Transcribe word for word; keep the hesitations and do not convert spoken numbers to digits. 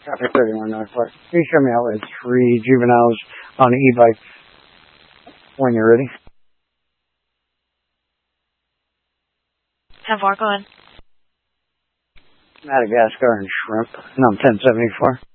Traffic thirty-one Northwest. Please show me out with three juveniles on an e-bike when you're ready. ten four, go ahead. Madagascar and Shrimp. No, ten seventy-four.